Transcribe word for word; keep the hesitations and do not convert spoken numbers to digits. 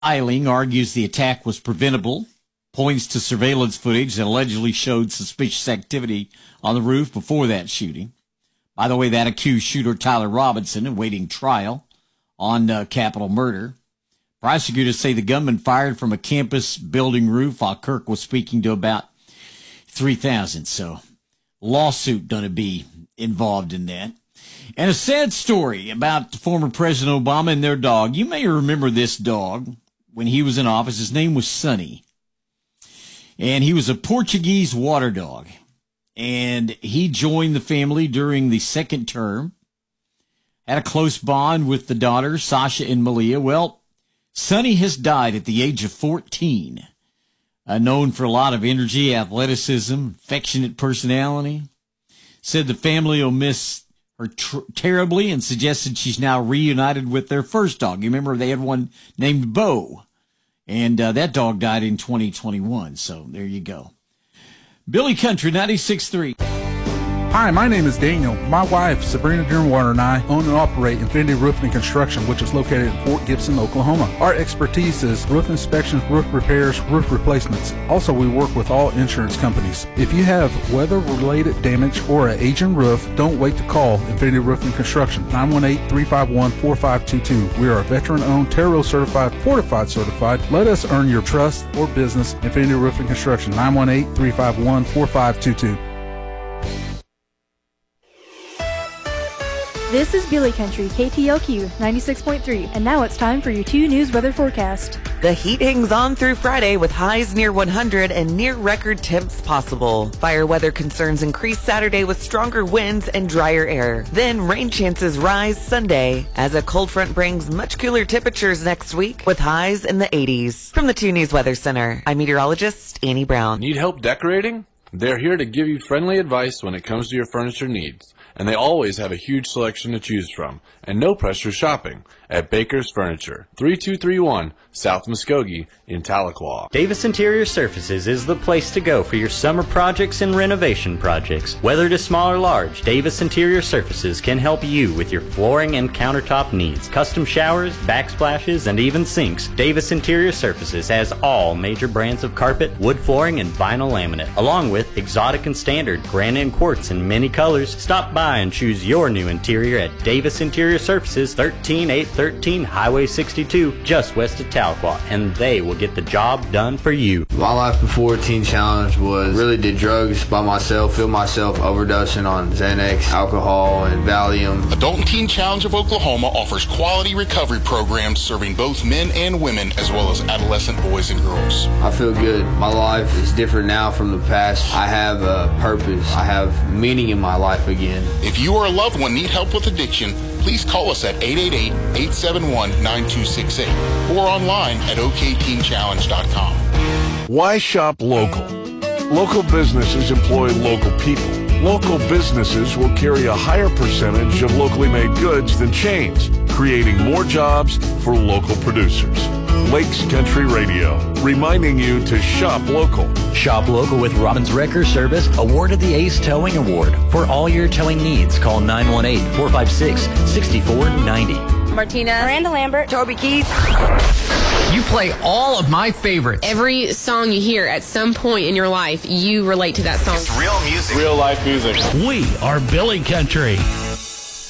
Eiling argues the attack was preventable, points to surveillance footage that allegedly showed suspicious activity on the roof before that shooting. By the way, that accused shooter Tyler Robinson awaiting trial on uh, capital murder. Prosecutors say the gunman fired from a campus building roof while Kirk was speaking to about three thousand. So, lawsuit going to be involved in that. And a sad story about former President Obama and their dog. You may remember this dog when he was in office. His name was Sonny. And he was a Portuguese water dog. And he joined the family during the second term. Had a close bond with the daughters, Sasha and Malia. Well, Sonny has died at the age of fourteen. Uh, known for a lot of energy, athleticism, affectionate personality. Said the family will miss her tr- terribly and suggested she's now reunited with their first dog. You remember they had one named Bo. And uh, that dog died in twenty twenty-one. So there you go. Billy Country, ninety-six point three. Hi, my name is Daniel. My wife, Sabrina Dearwater, and I own and operate Infinity Roofing and Construction, which is located in Fort Gibson, Oklahoma. Our expertise is roof inspections, roof repairs, roof replacements. Also, we work with all insurance companies. If you have weather-related damage or an aging roof, don't wait to call Infinity Roofing and Construction, nine one eight, three five one, four five two two. We are a veteran-owned, Terro certified, fortified certified. Let us earn your trust or business. Infinity Roofing and Construction, nine one eight, three five one, four five two two. This is Billy Country, K T L Q ninety-six point three, and now it's time for your two news weather forecast. The heat hangs on through Friday with highs near one hundred and near record temps possible. Fire weather concerns increase Saturday with stronger winds and drier air. Then rain chances rise Sunday as a cold front brings much cooler temperatures next week with highs in the eighties. From the two News Weather Center, I'm meteorologist Annie Brown. Need help decorating? They're here to give you friendly advice when it comes to your furniture needs. And they always have a huge selection to choose from, and no pressure shopping at Baker's Furniture, thirty-two thirty-one South Muskogee in Tahlequah. Davis Interior Surfaces is the place to go for your summer projects and renovation projects. Whether it is small or large, Davis Interior Surfaces can help you with your flooring and countertop needs, custom showers, backsplashes, and even sinks. Davis Interior Surfaces has all major brands of carpet, wood flooring, and vinyl laminate, along with exotic and standard granite and quartz in many colors. Stop by and choose your new interior at Davis Interior Surfaces, thirteen eight thirteen Highway sixty-two, just west of Tahlequah, and they will get the job done for you. My life before Teen Challenge was really did drugs by myself, feel myself overdosing on Xanax, alcohol, and Valium. Adult and Teen Challenge of Oklahoma offers quality recovery programs serving both men and women as well as adolescent boys and girls. I feel good. My life is different now from the past. I have a purpose. I have meaning in my life again. If you or a loved one need help with addiction, please call us at eight eight eight, eight seven one, nine two six eight or online at O K teen challenge dot com. Why shop local? Local businesses employ local people. Local businesses will carry a higher percentage of locally made goods than chains, creating more jobs for local producers. Lakes Country Radio, reminding you to shop local. Shop local with Robbins Wrecker Service, awarded the Ace Towing Award. For all your towing needs, call nine one eight, four five six, six four nine zero. Martina, Miranda Lambert, Toby Keith. You play all of my favorites. Every song you hear at some point in your life, you relate to that song. It's real music. Real life music. We are Billy Country.